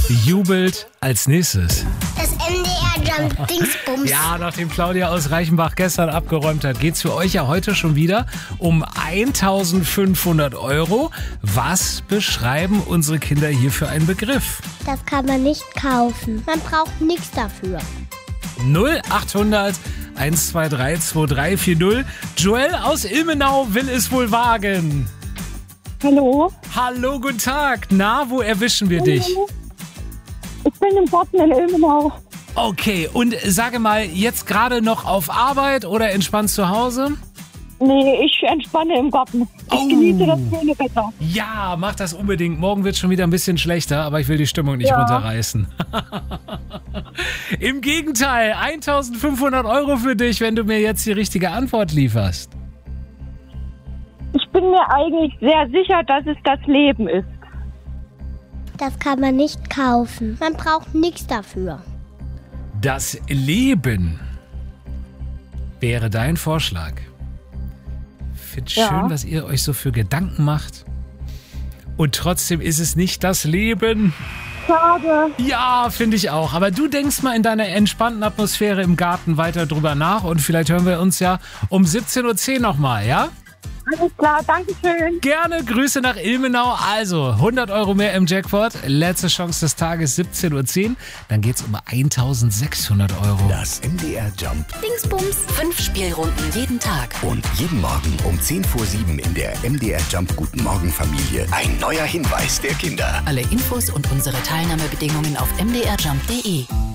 jubelt als nächstes? Das MDR Jump Dingsbums. Ja, nachdem Claudia aus Reichenbach gestern abgeräumt hat, geht's für euch ja heute schon wieder um 1.500 €. Was beschreiben unsere Kinder hier für einen Begriff? Das kann man nicht kaufen. Man braucht nichts dafür. 0800 123 2340. Joel aus Ilmenau will es wohl wagen. Hallo? Hallo, guten Tag. Na, wo erwischen wir dich? Ich bin im Garten in Ilmenau. Okay, und sage mal, jetzt gerade noch auf Arbeit oder entspannt zu Hause? Nee, ich entspanne im Garten. Ich genieße das schöne Wetter. Ja, mach das unbedingt. Morgen wird schon wieder ein bisschen schlechter, aber ich will die Stimmung nicht runterreißen. Im Gegenteil, 1.500 € für dich, wenn du mir jetzt die richtige Antwort lieferst. Ich bin mir eigentlich sehr sicher, dass es das Leben ist. Das kann man nicht kaufen. Man braucht nichts dafür. Das Leben wäre dein Vorschlag. Find's schön, was ihr euch so für Gedanken macht. Und trotzdem ist es nicht das Leben. Schade. Ja, finde ich auch. Aber du denkst mal in deiner entspannten Atmosphäre im Garten weiter drüber nach und vielleicht hören wir uns ja um 17.10 Uhr nochmal, ja? Alles klar, danke schön. Gerne, Grüße nach Ilmenau. Also 100 € mehr im Jackpot. Letzte Chance des Tages, 17.10 Uhr. Dann geht's um 1.600 €. Das MDR Jump Dingsbums. 5 Spielrunden jeden Tag. und jeden Morgen um 7:10 in der MDR Jump Guten Morgen Familie. Ein neuer Hinweis der Kinder. Alle Infos und unsere Teilnahmebedingungen auf mdrjump.de.